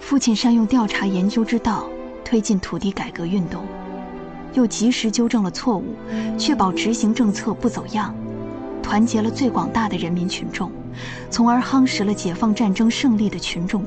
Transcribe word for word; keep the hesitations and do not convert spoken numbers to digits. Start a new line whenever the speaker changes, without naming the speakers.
父亲善用调查研究之道推进土地改革运动，又及时纠正了错误，确保执行政策不走样，团结了最广大的人民群众，从而夯实了解放战争胜利的群众